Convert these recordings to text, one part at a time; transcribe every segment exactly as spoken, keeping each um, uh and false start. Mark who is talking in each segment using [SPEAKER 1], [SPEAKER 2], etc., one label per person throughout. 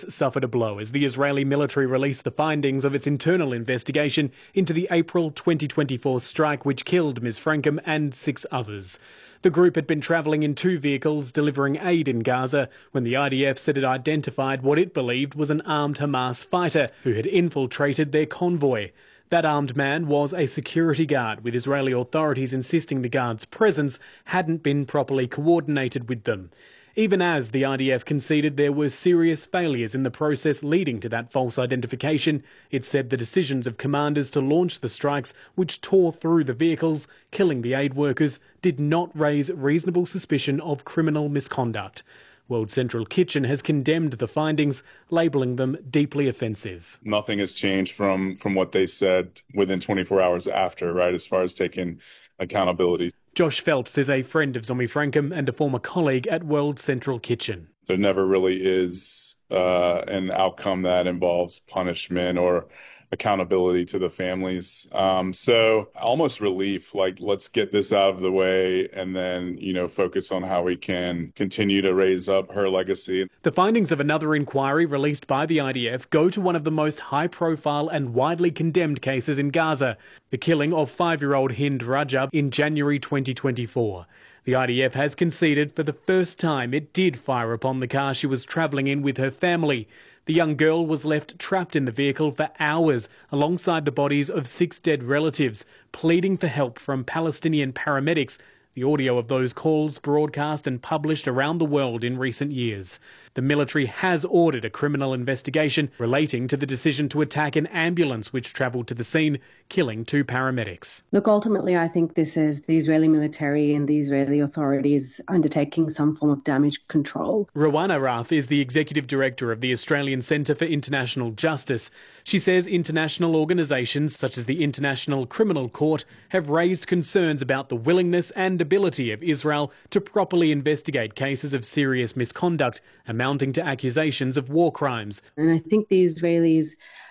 [SPEAKER 1] journalists suffered a blow as the Israeli military released the findings of its internal investigation into the April twenty twenty-four strike which killed Miz Frankham and six others. The group had been travelling in two vehicles delivering aid in Gaza when the I D F said it identified what it believed was an armed Hamas fighter who had infiltrated their convoy. That armed man was a security guard, with Israeli authorities insisting the guard's presence hadn't been properly coordinated with them. Even as the I D F conceded there were serious failures in the process leading to that false identification, it said the decisions of commanders to launch the strikes, which tore through the vehicles, killing the aid workers, did not raise reasonable suspicion of criminal misconduct. World Central Kitchen has condemned the findings, labelling them deeply offensive.
[SPEAKER 2] Nothing has changed from, from what they said within twenty-four hours after, right, as far as taking accountability.
[SPEAKER 1] Josh Phelps is a friend of Zomi Frankham and a former colleague at World Central Kitchen.
[SPEAKER 2] There never really is uh, an outcome that involves punishment or accountability to the families. Um, so almost relief, like, let's get this out of the way and then, you know, focus on how we can continue to raise up her legacy.
[SPEAKER 1] The findings of another inquiry released by the I D F go to one of the most high-profile and widely condemned cases in Gaza, the killing of five-year-old Hind Rajab in January twenty twenty-four. The I D F has conceded for the first time it did fire upon the car she was travelling in with her family. The young girl was left trapped in the vehicle for hours alongside the bodies of six dead relatives, pleading for help from Palestinian paramedics. The audio of those calls broadcast and published around the world in recent years. The military has ordered a criminal investigation relating to the decision to attack an ambulance which travelled to the scene, killing two paramedics.
[SPEAKER 3] Look, ultimately, I think this is the Israeli military and the Israeli authorities undertaking some form of damage control.
[SPEAKER 1] Rawana Raf is the executive director of the Australian Centre for International Justice. She says international organisations such as the International Criminal Court have raised concerns about the willingness and ability of Israel to properly investigate cases of serious misconduct, amounting to accusations of war crimes.
[SPEAKER 3] And I think the Israelis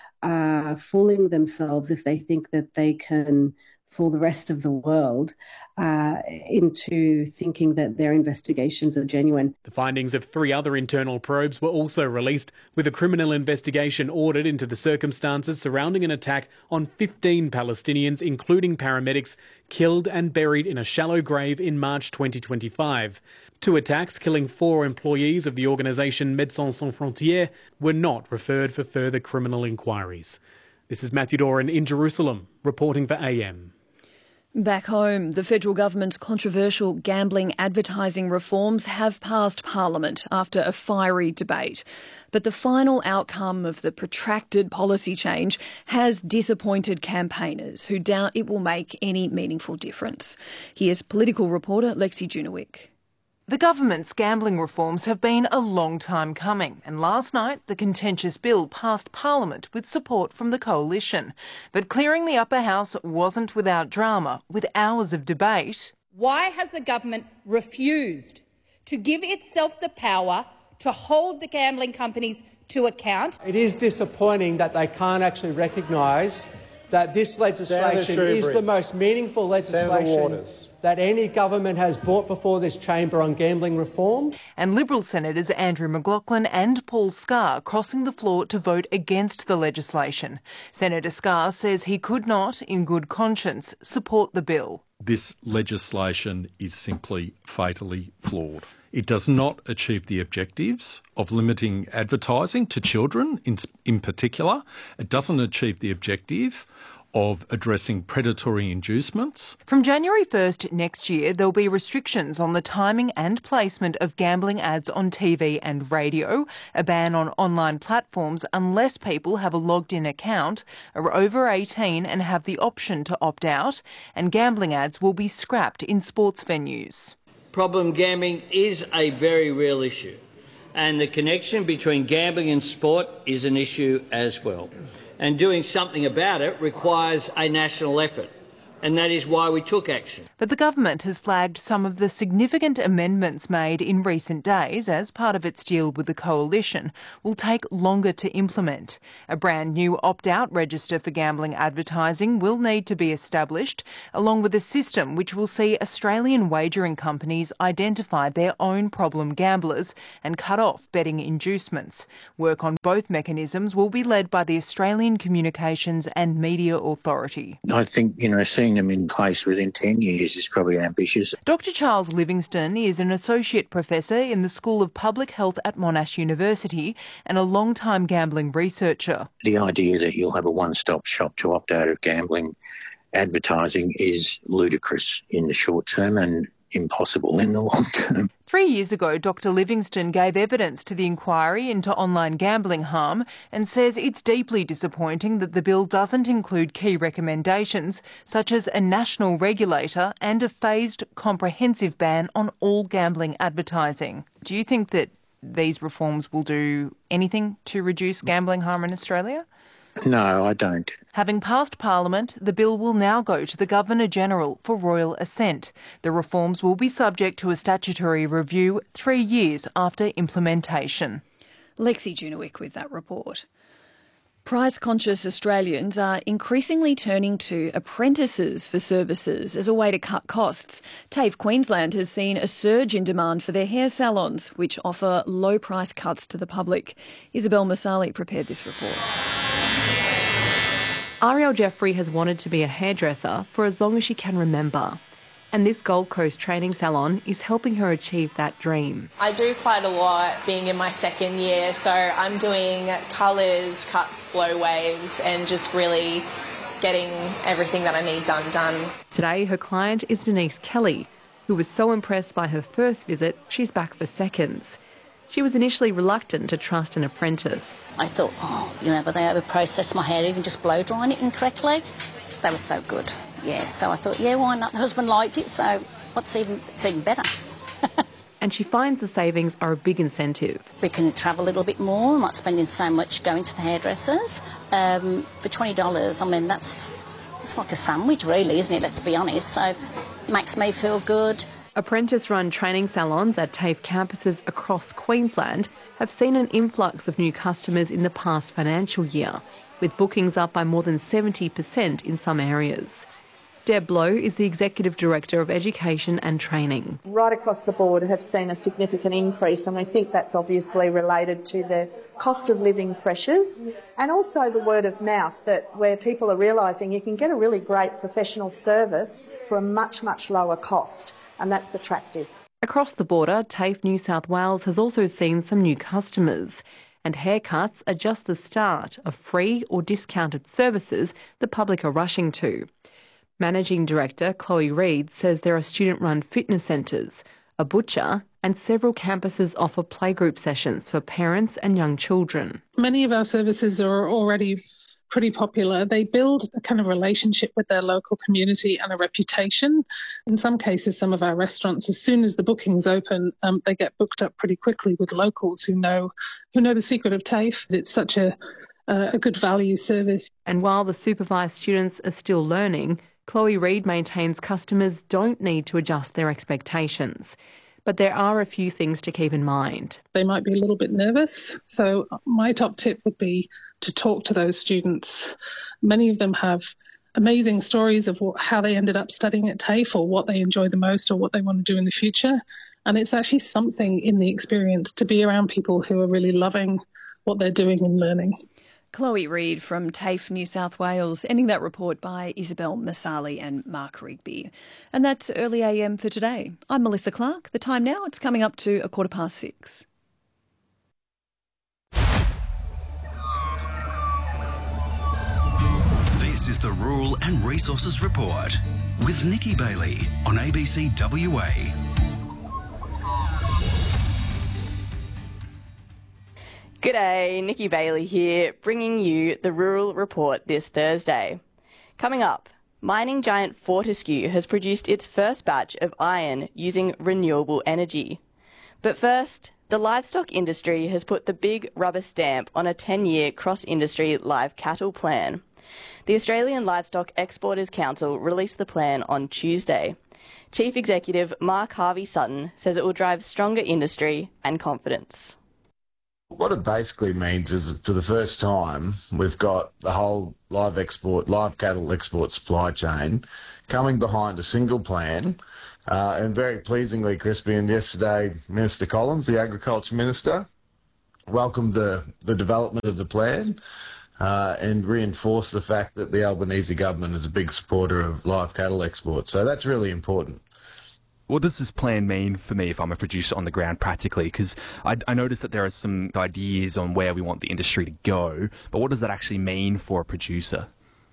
[SPEAKER 3] are fooling themselves if they think that they can fool the rest of the world uh, into thinking that their investigations are genuine.
[SPEAKER 1] The findings of three other internal probes were also released, with a criminal investigation ordered into the circumstances surrounding an attack on fifteen Palestinians, including paramedics, killed and buried in a shallow grave in March twenty twenty-five. Two attacks killing four employees of the organisation Médecins Sans Frontières were not referred for further criminal inquiries. This is Matthew Doran in Jerusalem, reporting for A M.
[SPEAKER 4] Back home, the federal government's controversial gambling advertising reforms have passed Parliament after a fiery debate. But the final outcome of the protracted policy change has disappointed campaigners who doubt it will make any meaningful difference. Here's political reporter Lexi Junowick.
[SPEAKER 5] The government's gambling reforms have been a long time coming, and last night the contentious bill passed Parliament with support from the coalition. But clearing the upper house wasn't without drama, with hours of debate.
[SPEAKER 6] Why has the government refused to give itself the power to hold the gambling companies to account?
[SPEAKER 7] It is disappointing that they can't actually recognise that this legislation is the most meaningful legislation that any government has brought before this chamber on gambling reform.
[SPEAKER 5] And Liberal Senators Andrew McLaughlin and Paul Scar crossing the floor to vote against the legislation. Senator Scar says he could not, in good conscience, support the bill.
[SPEAKER 8] This legislation is simply fatally flawed. It does not achieve the objectives of limiting advertising to children in, in particular. It doesn't achieve the objective of addressing predatory inducements.
[SPEAKER 5] From January first next year, there'll be restrictions on the timing and placement of gambling ads on T V and radio, a ban on online platforms unless people have a logged-in account, are over eighteen and have the option to opt out, and gambling ads will be scrapped in sports venues.
[SPEAKER 9] Problem gambling is a very real issue, and the connection between gambling and sport is an issue as well. And doing something about it requires a national effort. and that is why we took action.
[SPEAKER 5] But the government has flagged some of the significant amendments made in recent days as part of its deal with the coalition will take longer to implement. A brand new opt-out register for gambling advertising will need to be established, along with a system which will see Australian wagering companies identify their own problem gamblers and cut off betting inducements. Work on both mechanisms will be led by the Australian Communications and Media Authority.
[SPEAKER 10] I think, you know, seeing them in place within ten years is probably ambitious.
[SPEAKER 5] Doctor Charles Livingstone is an associate professor in the School of Public Health at Monash University and a long-time gambling researcher.
[SPEAKER 10] The idea that you'll have a one-stop shop to opt out of gambling advertising is ludicrous in the short term and impossible in the long term.
[SPEAKER 5] Three years ago, Doctor Livingstone gave evidence to the inquiry into online gambling harm and says it's deeply disappointing that the bill doesn't include key recommendations such as a national regulator and a phased, comprehensive ban on all gambling advertising. Do you think that these reforms will do anything to reduce gambling harm in Australia?
[SPEAKER 10] No, I don't.
[SPEAKER 5] Having passed Parliament, the bill will now go to the Governor-General for royal assent. The reforms will be subject to a statutory review three years after implementation.
[SPEAKER 4] Lexi Junowick with that report. Price-conscious Australians are increasingly turning to apprentices for services as a way to cut costs. TAFE Queensland has seen a surge in demand for their hair salons, which offer low-price cuts to the public. Isabel Masali prepared this report.
[SPEAKER 11] Ariel Jeffrey has wanted to be a hairdresser for as long as she can remember. And this Gold Coast training salon is helping her achieve that dream.
[SPEAKER 12] I do quite a lot being in my second year, so I'm doing colours, cuts, flow waves and just really getting everything that I need done done.
[SPEAKER 11] Today her client is Denise Kelly, who was so impressed by her first visit she's back for seconds. She was initially reluctant to trust an apprentice.
[SPEAKER 13] I thought, oh, you know, but they over-process my hair, even just blow-drying it incorrectly. They were so good, yeah. So I thought, yeah, why not? The husband liked it, so what's even, it's even better.
[SPEAKER 11] And she finds the savings are a big incentive.
[SPEAKER 13] We can travel a little bit more. I'm not spending so much going to the hairdressers. Um, for twenty dollars, I mean, that's it's like a sandwich, really, isn't it? Let's be honest. So it makes me feel good.
[SPEAKER 11] Apprentice-run training salons at TAFE campuses across Queensland have seen an influx of new customers in the past financial year, with bookings up by more than seventy percent in some areas. Deb Blow is the Executive Director of Education and Training.
[SPEAKER 14] Right across the board have seen a significant increase, and I think that's obviously related to the cost of living pressures and also the word of mouth, that where people are realising you can get a really great professional service for a much, much lower cost, and that's attractive.
[SPEAKER 11] Across the border, TAFE New South Wales has also seen some new customers, and haircuts are just the start of free or discounted services the public are rushing to. Managing Director Chloe Reid says there are student-run fitness centres, a butcher, and several campuses offer playgroup sessions for parents and young children.
[SPEAKER 15] Many of our services are already pretty popular. They build a kind of relationship with their local community and a reputation. In some cases, some of our restaurants, as soon as the bookings open, um, they get booked up pretty quickly with locals who know who know the secret of TAFE. It's such a, uh, a good value service.
[SPEAKER 11] And while the supervised students are still learning, Chloe Reid maintains customers don't need to adjust their expectations. But there are a few things to keep in mind.
[SPEAKER 15] They might be a little bit nervous. So my top tip would be to talk to those students. Many of them have amazing stories of what, how they ended up studying at TAFE, or what they enjoy the most, or what they want to do in the future. And it's actually something in the experience to be around people who are really loving what they're doing and learning.
[SPEAKER 4] Chloe Reid from TAFE New South Wales, ending that report by Isabel Masali and Mark Rigby. And that's Early A M for today. I'm Melissa Clark. The time now, it's coming up to a quarter past six.
[SPEAKER 16] This is the Rural and Resources Report with Nikki Bailey on A B C W A.
[SPEAKER 17] G'day, Nikki Bailey here, bringing you the Rural Report this Thursday. Coming up, mining giant Fortescue has produced its first batch of iron using renewable energy. But first, the livestock industry has put the big rubber stamp on a ten-year cross-industry live cattle plan. The Australian Livestock Exporters Council released the plan on Tuesday. Chief Executive Mark Harvey-Sutton says it will drive stronger industry and confidence.
[SPEAKER 18] What it basically means is that for the first time, we've got the whole live export, live cattle export supply chain coming behind a single plan. Uh, and very pleasingly, Crispian, yesterday, Minister Collins, the Agriculture Minister, welcomed the, the development of the plan uh, and reinforced the fact that the Albanese government is a big supporter of live cattle exports. So that's really important.
[SPEAKER 19] What does this plan mean for me if I'm a producer on the ground practically? Because I, I noticed that there are some ideas on where we want the industry to go, but what does that actually mean for a producer?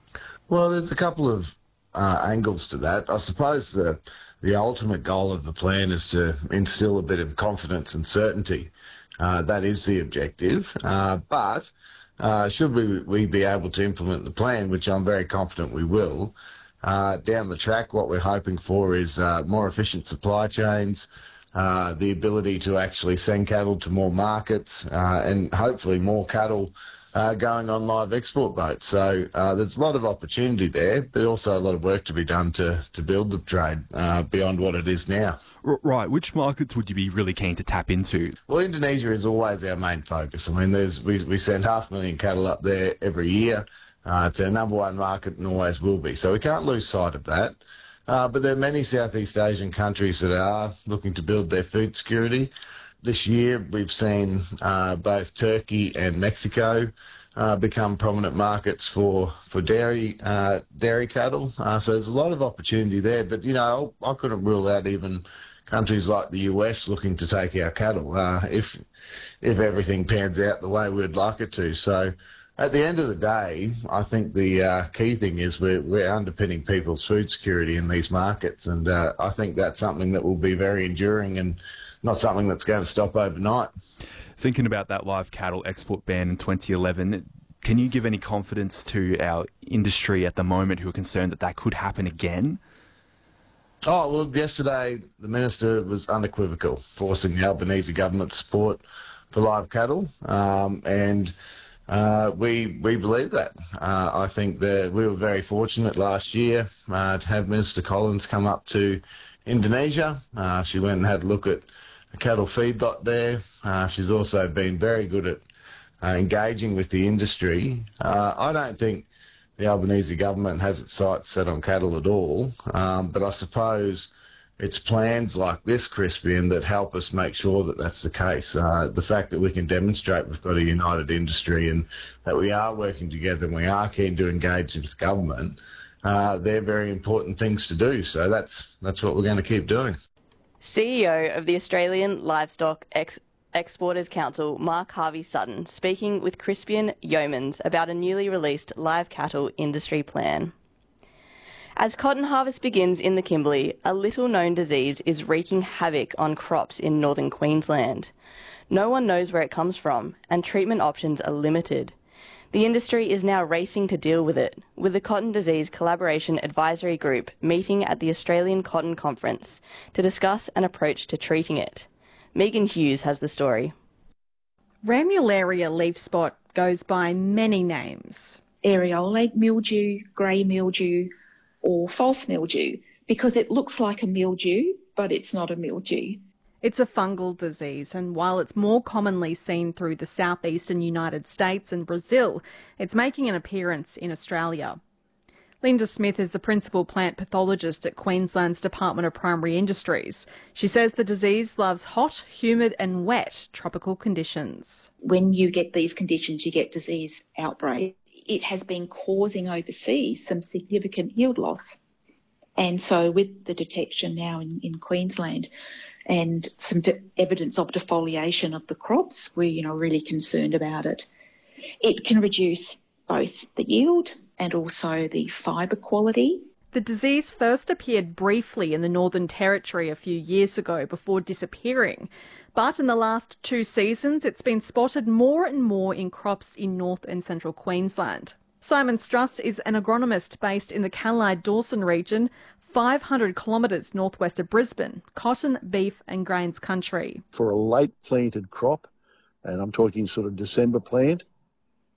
[SPEAKER 18] Well, there's a couple of uh, angles to that. I suppose the, the ultimate goal of the plan is to instill a bit of confidence and certainty. Uh, that is the objective. Uh, but uh, should we, we be able to implement the plan, which I'm very confident we will, Uh, down the track, what we're hoping for is uh, more efficient supply chains, uh, the ability to actually send cattle to more markets, uh, and hopefully more cattle uh, going on live export boats. So uh, there's a lot of opportunity there, but also a lot of work to be done to, to build the trade uh, beyond what it is now.
[SPEAKER 19] Right. Which markets would you be really keen to tap into?
[SPEAKER 18] Well, Indonesia is always our main focus. I mean, there's we, we send half a million cattle up there every year. Uh, it's our number one market and always will be. So we can't lose sight of that. Uh, but there are many Southeast Asian countries that are looking to build their food security. This year we've seen uh, both Turkey and Mexico uh, become prominent markets for, for dairy uh, dairy cattle. Uh, so there's a lot of opportunity there. But, you know, I couldn't rule out even countries like the U S looking to take our cattle uh, if, if everything pans out the way we'd like it to. So at the end of the day, I think the uh, key thing is we're, we're underpinning people's food security in these markets, and uh, I think that's something that will be very enduring and not something that's going to stop overnight.
[SPEAKER 19] Thinking about that live cattle export ban in twenty eleven, can you give any confidence to our industry at the moment who are concerned that that could happen again?
[SPEAKER 18] Oh, well, yesterday the Minister was unequivocal, forcing the Albanese government support for live cattle, um, and Uh, we we believe that. Uh, I think that we were very fortunate last year uh, to have Minister Collins come up to Indonesia. Uh, she went and had a look at a cattle feedlot there. Uh, she's also been very good at uh, engaging with the industry. Uh, I don't think the Albanese government has its sights set on cattle at all, um, but I suppose it's plans like this, Crispian, that help us make sure that that's the case. Uh, the fact that we can demonstrate we've got a united industry and that we are working together and we are keen to engage with government, uh, they're very important things to do. So that's that's what we're going to keep doing.
[SPEAKER 17] C E O of the Australian Livestock Ex- Exporters Council, Mark Harvey-Sutton, speaking with Crispian Yeomans about a newly released live cattle industry plan. As cotton harvest begins in the Kimberley, a little-known disease is wreaking havoc on crops in northern Queensland. No one knows where it comes from, and treatment options are limited. The industry is now racing to deal with it, with the Cotton Disease Collaboration Advisory Group meeting at the Australian Cotton Conference to discuss an approach to treating it. Megan Hughes has the story.
[SPEAKER 20] Ramularia leaf spot goes by many names.
[SPEAKER 21] Areolate mildew, grey mildew, or false mildew, because it looks like a mildew, but it's not a mildew.
[SPEAKER 20] It's a fungal disease, and while it's more commonly seen through the southeastern United States and Brazil, it's making an appearance in Australia. Linda Smith is the principal plant pathologist at Queensland's Department of Primary Industries. She says the disease loves hot, humid and wet tropical conditions.
[SPEAKER 21] When you get these conditions, you get disease outbreaks. It has been causing overseas some significant yield loss. And so with the detection now in, in Queensland and some de- evidence of defoliation of the crops, we're you know, really concerned about it. It can reduce both the yield and also the fibre quality.
[SPEAKER 20] The disease first appeared briefly in the Northern Territory a few years ago before disappearing. But in the last two seasons, it's been spotted more and more in crops in north and central Queensland. Simon Struss is an agronomist based in the Callide-Dawson region, five hundred kilometres northwest of Brisbane, cotton, beef and grains country.
[SPEAKER 22] For a late planted crop, and I'm talking sort of December plant,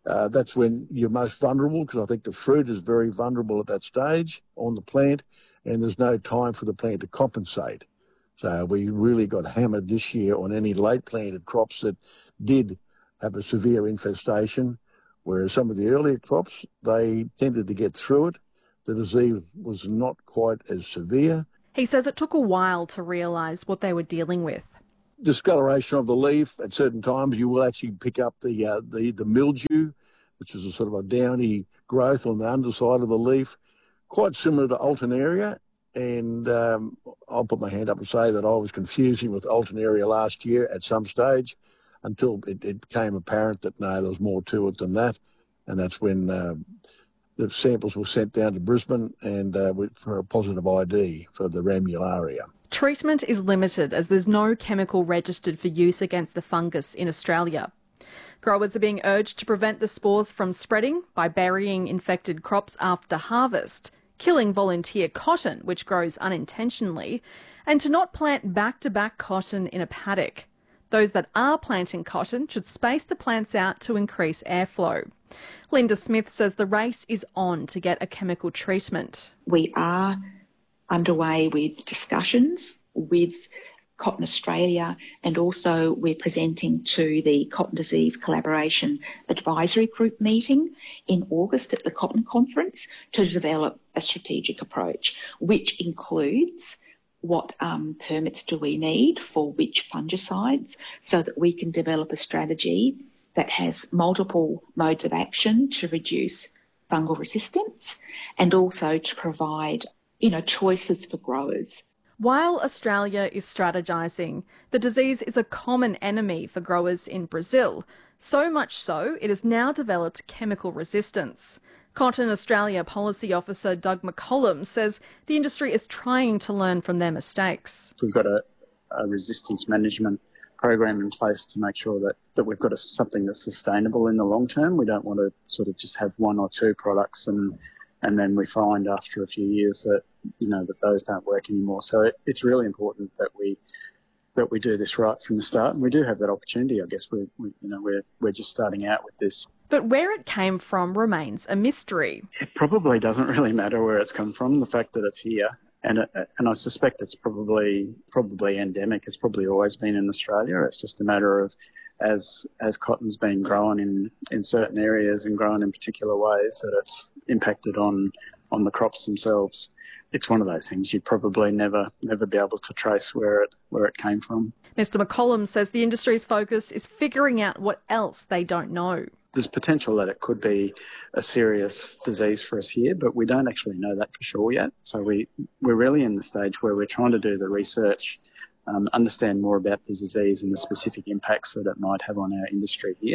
[SPEAKER 2] Uh, that's when you're most vulnerable, because I think the fruit is very vulnerable at that stage on the plant, and there's no time for the plant to compensate. So we really got hammered this year on any late planted crops that did have a severe infestation, whereas some of the earlier crops, they tended to get through it. The disease was not quite as severe.
[SPEAKER 20] He says it took a while to realise what they were dealing with.
[SPEAKER 2] Discoloration of the leaf. At certain times, you will actually pick up the uh, the the mildew, which is a sort of a downy growth on the underside of the leaf, quite similar to Alternaria. And um, I'll put my hand up and say that I was confusing with Alternaria last year at some stage, until it, it became apparent that no, there was more to it than that, and that's when uh, the samples were sent down to Brisbane and uh, for a positive I D for the Ramularia.
[SPEAKER 20] Treatment is limited as there's no chemical registered for use against the fungus in Australia. Growers are being urged to prevent the spores from spreading by burying infected crops after harvest, killing volunteer cotton, which grows unintentionally, and to not plant back-to-back cotton in a paddock. Those that are planting cotton should space the plants out to increase airflow. Linda Smith says the race is on to get a chemical treatment.
[SPEAKER 21] We are underway with discussions with Cotton Australia, and also we're presenting to the Cotton Disease Collaboration Advisory Group meeting in August at the Cotton Conference to develop a strategic approach, which includes what um, permits do we need for which fungicides, so that we can develop a strategy that has multiple modes of action to reduce fungal resistance, and also to provide, you know, choices for growers.
[SPEAKER 20] While Australia is strategising, the disease is a common enemy for growers in Brazil, so much so it has now developed chemical resistance. Cotton Australia Policy Officer Doug McCollum says the industry is trying to learn from their mistakes.
[SPEAKER 22] We've got a, a resistance management program in place to make sure that, that we've got a, something that's sustainable in the long term. We don't want to sort of just have one or two products and and then we find after a few years that, you know, that those don't work anymore. So it, it's really important that we that we do this right from the start, and we do have that opportunity. I guess we, we you know we're we're just starting out with this.
[SPEAKER 20] But where it came from remains a mystery.
[SPEAKER 22] It probably doesn't really matter where it's come from. The fact that it's here, and it, and I suspect it's probably probably endemic. It's probably always been in Australia. It's just a matter of as as cotton's been grown in, in certain areas and grown in particular ways that it's impacted on on the crops themselves. It's one of those things you'd probably never never be able to trace where it where it came from.
[SPEAKER 20] Mister McCollum says the industry's focus is figuring out what else they don't know.
[SPEAKER 22] There's potential that it could be a serious disease for us here, but we don't actually know that for sure yet. So we, we're really in the stage where we're trying to do the research, um, understand more about the disease and the specific impacts that it might have on our industry here.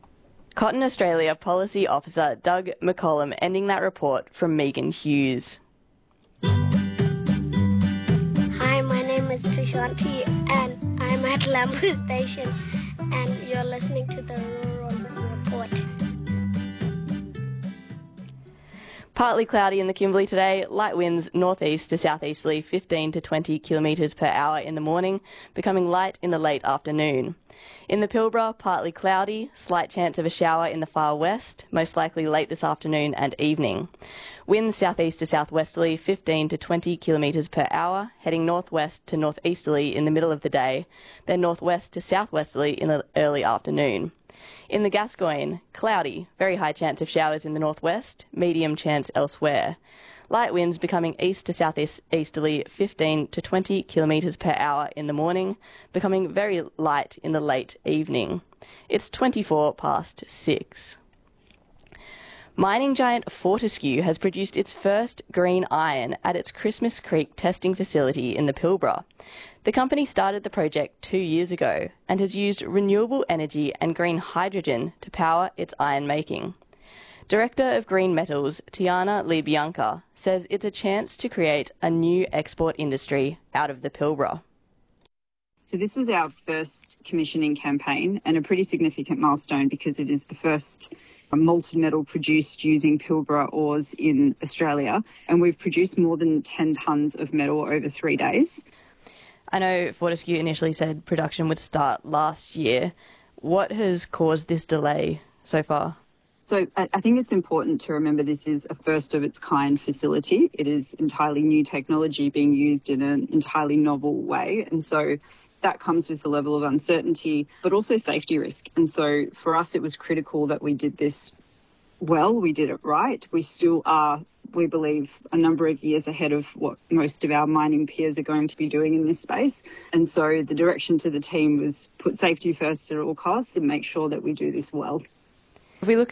[SPEAKER 17] Cotton Australia Policy Officer Doug McCollum ending that report from Megan Hughes.
[SPEAKER 23] Hi, my name is Tushanti and I'm at Lambu Station and you're listening to the Rural Report.
[SPEAKER 17] Partly cloudy in the Kimberley today, light winds northeast to southeasterly fifteen to twenty kilometres per hour in the morning, becoming light in the late afternoon. In the Pilbara, partly cloudy, slight chance of a shower in the far west, most likely late this afternoon and evening. Winds southeast to southwesterly fifteen to twenty kilometres per hour, heading northwest to northeasterly in the middle of the day, then northwest to southwesterly in the early afternoon. In the Gascoyne, cloudy, very high chance of showers in the northwest, medium chance elsewhere. Light winds becoming east to southeasterly fifteen to twenty kilometres per hour in the morning, becoming very light in the late evening. It's twenty-four past six. Mining giant Fortescue has produced its first green iron at its Christmas Creek testing facility in the Pilbara. The company started the project two years ago and has used renewable energy and green hydrogen to power its iron making. Director of Green Metals, Tiana Lee-Bianca, says it's a chance to create a new export industry out of the Pilbara.
[SPEAKER 24] So this was our first commissioning campaign and a pretty significant milestone because it is the first molten metal produced using Pilbara ores in Australia, and we've produced more than ten tonnes of metal over three days.
[SPEAKER 17] I know Fortescue initially said production would start last year. What has caused this delay so far?
[SPEAKER 24] So I think it's important to remember this is a first of its kind facility. It is entirely new technology being used in an entirely novel way. And so that comes with a level of uncertainty, but also safety risk. And so for us, it was critical that we did this well, we did it right. We still are, we believe, a number of years ahead of what most of our mining peers are going to be doing in this space. And so the direction to the team was put safety first at all costs and make sure that we do this well.
[SPEAKER 17] If we look